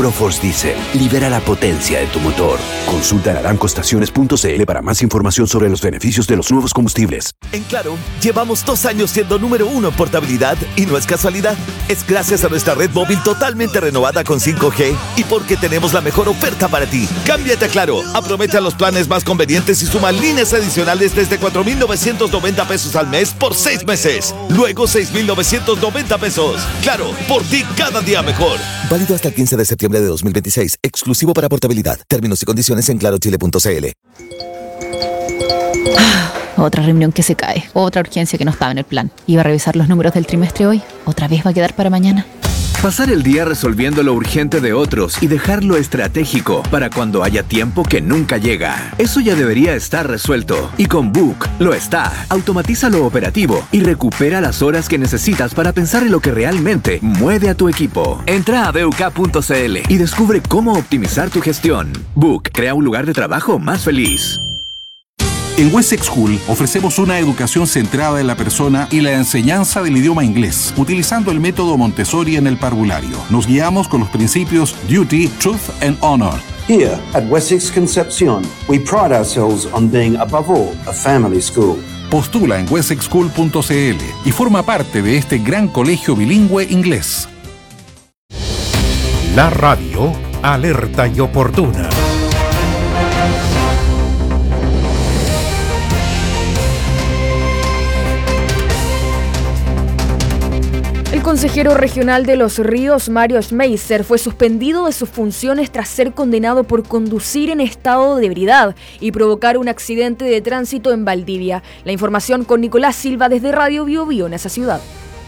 Proforce Diesel libera la potencia de tu motor. Consulta en aramcostaciones.cl para más información sobre los beneficios de los nuevos combustibles. En Claro, llevamos 2 años siendo número 1 en portabilidad y no es casualidad. Es gracias a nuestra red móvil totalmente renovada con 5G y porque tenemos la mejor oferta para ti. Cámbiate a Claro, aprovecha los planes más convenientes y suma líneas adicionales desde 4,990 pesos al mes por 6 meses. Luego 6,990 pesos. Claro, por ti cada día mejor. Válido hasta el 15 de septiembre de 2026. Exclusivo para portabilidad. Términos y condiciones en clarochile.cl. Otra reunión que se cae. Otra urgencia que no estaba en el plan. Iba a revisar los números del trimestre hoy. ¿Otra vez va a quedar para mañana? Pasar el día resolviendo lo urgente de otros y dejar lo estratégico para cuando haya tiempo que nunca llega. Eso ya debería estar resuelto. Y con Book lo está. Automatiza lo operativo y recupera las horas que necesitas para pensar en lo que realmente mueve a tu equipo. Entra a BUK.cl y descubre cómo optimizar tu gestión. Book crea un lugar de trabajo más feliz. En Wessex School ofrecemos una educación centrada en la persona y la enseñanza del idioma inglés, utilizando el método Montessori en el parvulario. Nos guiamos con los principios Duty, Truth and Honor. Here at Wessex Concepcion, we pride ourselves on being, above all, a family school. Postula en wessexschool.cl y forma parte de este gran colegio bilingüe inglés. La radio alerta y oportuna. El consejero regional de Los Ríos, Mario Schmeisser, fue suspendido de sus funciones tras ser condenado por conducir en estado de ebriedad y provocar un accidente de tránsito en Valdivia. La información con Nicolás Silva desde Radio Bio Bio en esa ciudad.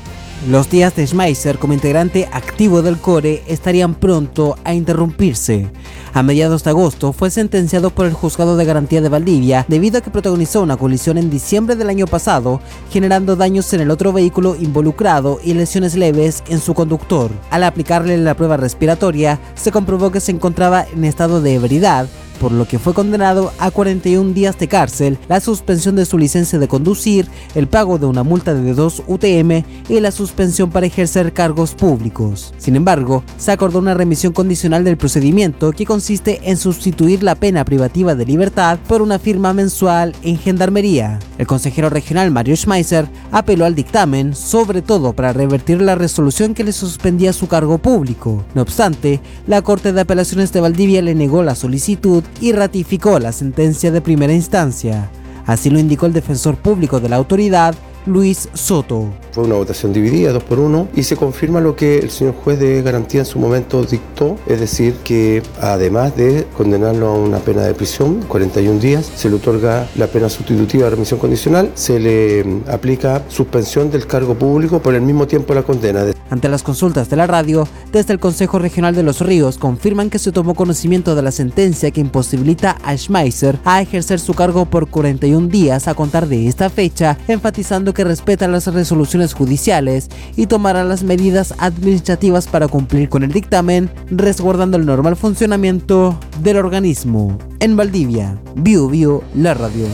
Los días de Schmeisser como integrante activo del CORE estarían pronto a interrumpirse. A mediados de agosto fue sentenciado por el Juzgado de Garantía de Valdivia debido a que protagonizó una colisión en diciembre del año pasado, generando daños en el otro vehículo involucrado y lesiones leves en su conductor. Al aplicarle la prueba respiratoria, se comprobó que se encontraba en estado de ebriedad, por lo que fue condenado a 41 días de cárcel, la suspensión de su licencia de conducir, el pago de una multa de 2 UTM y la suspensión para ejercer cargos públicos. Sin embargo, se acordó una remisión condicional del procedimiento que consiste en sustituir la pena privativa de libertad por una firma mensual en Gendarmería. El consejero regional Mario Schmeisser apeló al dictamen, sobre todo para revertir la resolución que le suspendía su cargo público. No obstante, la Corte de Apelaciones de Valdivia le negó la solicitud y ratificó la sentencia de primera instancia. Así lo indicó el defensor público de la autoridad, Luis Soto. Fue una votación dividida, 2-1, y se confirma lo que el señor juez de garantía en su momento dictó, es decir, que además de condenarlo a una pena de prisión, 41 días, se le otorga la pena sustitutiva de remisión condicional, se le aplica suspensión del cargo público por el mismo tiempo de la condena. Ante las consultas de la radio, desde el Consejo Regional de Los Ríos confirman que se tomó conocimiento de la sentencia que imposibilita a Schmeisser a ejercer su cargo por 41 días a contar de esta fecha, enfatizando que respeta las resoluciones judiciales y tomará las medidas administrativas para cumplir con el dictamen, resguardando el normal funcionamiento del organismo. En Valdivia, Bio Bio, la radio.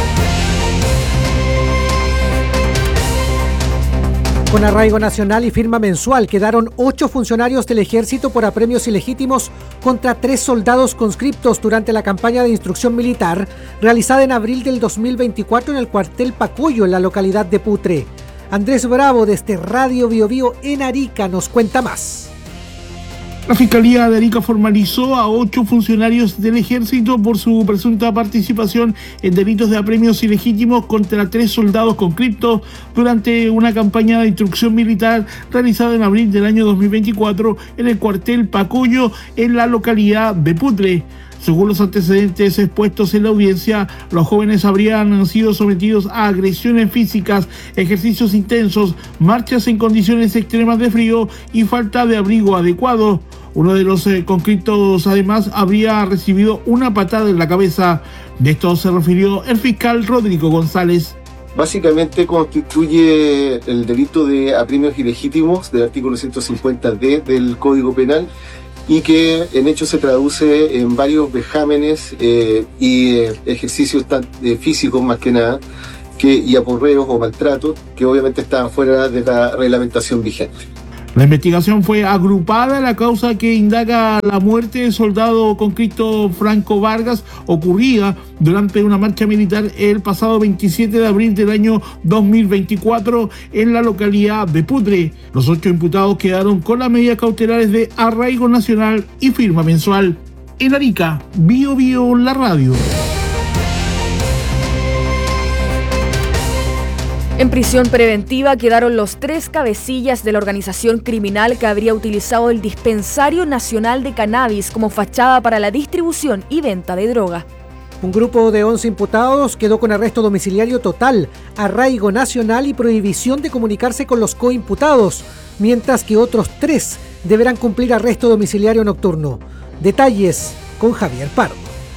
Con arraigo nacional y firma mensual quedaron 8 funcionarios del ejército por apremios ilegítimos contra 3 soldados conscriptos durante la campaña de instrucción militar realizada en abril del 2024 en el cuartel Pacoyo en la localidad de Putre. Andrés Bravo desde Radio Bio Bio en Arica nos cuenta más. La Fiscalía de Arica formalizó a 8 funcionarios del Ejército por su presunta participación en delitos de apremios ilegítimos contra 3 soldados conscriptos durante una campaña de instrucción militar realizada en abril del año 2024 en el cuartel Pacoyo en la localidad de Putre. Según los antecedentes expuestos en la audiencia, los jóvenes habrían sido sometidos a agresiones físicas, ejercicios intensos, marchas en condiciones extremas de frío y falta de abrigo adecuado. Uno de los conscriptos además habría recibido una patada en la cabeza. De esto se refirió el fiscal Rodrigo González. Básicamente constituye el delito de apremios ilegítimos del artículo 150D del Código Penal, y que en hecho se traduce en varios vejámenes y ejercicios físicos más que nada, y aporreos o maltratos que obviamente estaban fuera de la reglamentación vigente. La investigación fue agrupada. La causa que indaga la muerte del soldado conscripto Franco Vargas ocurrida durante una marcha militar el pasado 27 de abril del año 2024 en la localidad de Putre. Los 8 imputados quedaron con las medidas cautelares de arraigo nacional y firma mensual. En Arica, Bio Bio la radio. En prisión preventiva quedaron los 3 cabecillas de la organización criminal que habría utilizado el Dispensario Nacional de Cannabis como fachada para la distribución y venta de droga. Un grupo de 11 imputados quedó con arresto domiciliario total, arraigo nacional y prohibición de comunicarse con los coimputados, mientras que otros 3 deberán cumplir arresto domiciliario nocturno. Detalles con Javier Pardo.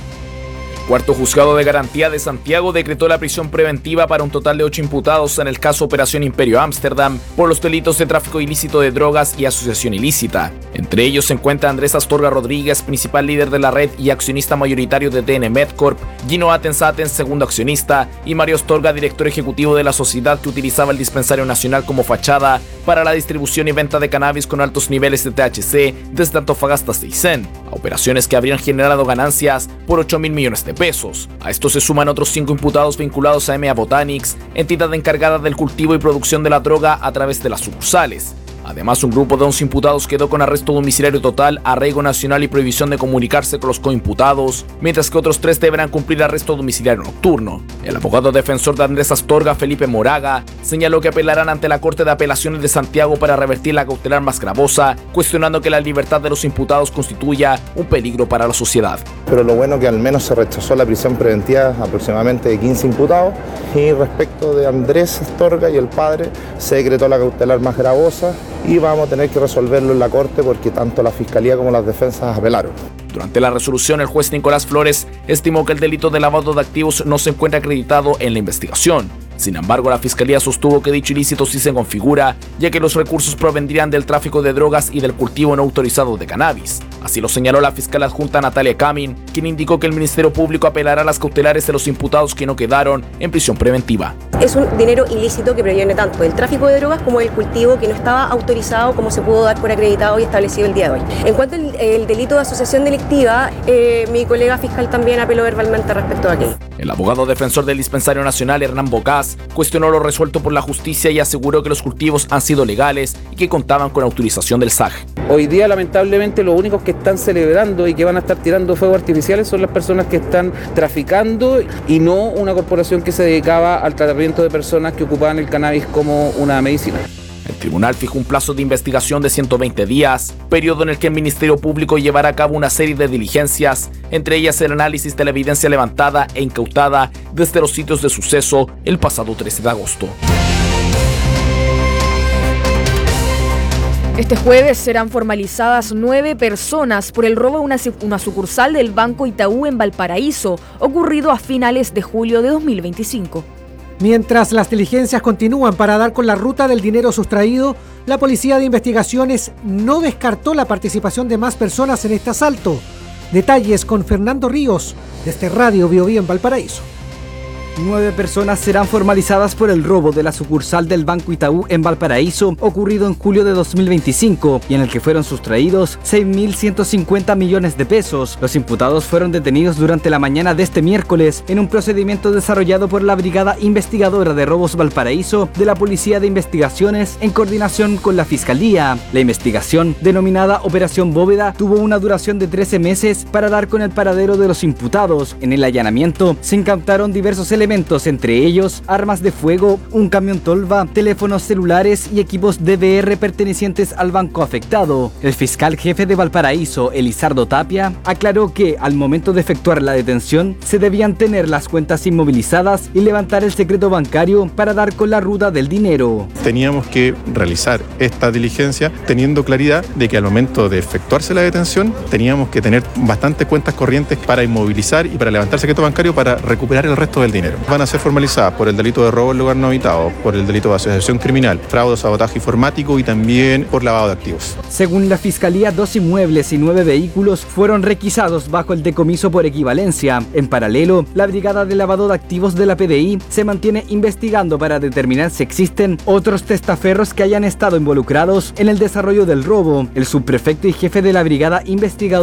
Cuarto Juzgado de Garantía de Santiago decretó la prisión preventiva para un total de 8 imputados en el caso Operación Imperio Ámsterdam por los delitos de tráfico ilícito de drogas y asociación ilícita. Entre ellos se encuentra Andrés Astorga Rodríguez, principal líder de la red y accionista mayoritario de TN Medcorp, Gino Atens, segundo accionista, y Mario Astorga, director ejecutivo de la sociedad que utilizaba el Dispensario Nacional como fachada para la distribución y venta de cannabis con altos niveles de THC desde Antofagasta hasta Aysén, a operaciones que habrían generado ganancias por 8.000 millones de pesos. A esto se suman otros 5 imputados vinculados a EMEA Botanics, entidad encargada del cultivo y producción de la droga a través de las sucursales. Además, un grupo de 11 imputados quedó con arresto domiciliario total, arraigo nacional y prohibición de comunicarse con los coimputados, mientras que otros 3 deberán cumplir arresto domiciliario nocturno. El abogado defensor de Andrés Astorga, Felipe Moraga, señaló que apelarán ante la Corte de Apelaciones de Santiago para revertir la cautelar más gravosa, cuestionando que la libertad de los imputados constituya un peligro para la sociedad. Pero lo bueno que al menos se rechazó la prisión preventiva aproximadamente de 15 imputados, y respecto de Andrés Astorga y el padre se decretó la cautelar más gravosa y vamos a tener que resolverlo en la Corte porque tanto la Fiscalía como las defensas apelaron. Durante la resolución, el juez Nicolás Flores estimó que el delito de lavado de activos no se encuentra acreditado en la investigación. Sin embargo, la Fiscalía sostuvo que dicho ilícito sí se configura, ya que los recursos provendrían del tráfico de drogas y del cultivo no autorizado de cannabis. Así lo señaló la fiscal adjunta Natalia Camin, quien indicó que el Ministerio Público apelará a las cautelares de los imputados que no quedaron en prisión preventiva. Es un dinero ilícito que proviene tanto del tráfico de drogas como del cultivo que no estaba autorizado como se pudo dar por acreditado y establecido el día de hoy. En cuanto al delito de asociación delictiva, mi colega fiscal también apeló verbalmente respecto a aquello. El abogado defensor del Dispensario Nacional, Hernán Bocás, cuestionó lo resuelto por la justicia y aseguró que los cultivos han sido legales y que contaban con autorización del SAG. Hoy día, lamentablemente, los únicos que están celebrando y que van a estar tirando fuegos artificiales son las personas que están traficando y no una corporación que se dedicaba al tratamiento de personas que ocupaban el cannabis como una medicina. El tribunal fijó un plazo de investigación de 120 días, periodo en el que el Ministerio Público llevará a cabo una serie de diligencias, entre ellas el análisis de la evidencia levantada e incautada desde los sitios de suceso el pasado 13 de agosto. Este jueves serán formalizadas 9 personas por el robo a una sucursal del Banco Itaú en Valparaíso, ocurrido a finales de julio de 2025. Mientras las diligencias continúan para dar con la ruta del dinero sustraído, la Policía de Investigaciones no descartó la participación de más personas en este asalto. Detalles con Fernando Ríos, desde Radio Bio Bio en Valparaíso. 9 personas serán formalizadas por el robo de la sucursal del Banco Itaú en Valparaíso, ocurrido en julio de 2025, y en el que fueron sustraídos 6.150 millones de pesos. Los imputados fueron detenidos durante la mañana de este miércoles en un procedimiento desarrollado por la Brigada Investigadora de Robos Valparaíso de la Policía de Investigaciones en coordinación con la Fiscalía. La investigación, denominada Operación Bóveda, tuvo una duración de 13 meses para dar con el paradero de los imputados. En el allanamiento se incautaron diversos elementos, entre ellos armas de fuego, un camión tolva, teléfonos celulares y equipos DVR pertenecientes al banco afectado. El fiscal jefe de Valparaíso, Elizardo Tapia, aclaró que al momento de efectuar la detención se debían tener las cuentas inmovilizadas y levantar el secreto bancario para dar con la ruta del dinero. Teníamos que realizar esta diligencia teniendo claridad de que al momento de efectuarse la detención teníamos que tener bastantes cuentas corrientes para inmovilizar y para levantar el secreto bancario para recuperar el resto del dinero. dinero. Van a ser formalizadas por el delito de robo en lugar no habitado, por el delito de asociación criminal, fraude, sabotaje informático y también por lavado de activos. Según la Fiscalía, 2 inmuebles y 9 vehículos fueron requisados bajo el decomiso por equivalencia. En paralelo, la Brigada de Lavado de Activos de la PDI se mantiene investigando para determinar si existen otros testaferros que hayan estado involucrados en el desarrollo del robo. El subprefecto y jefe de la brigada investigadora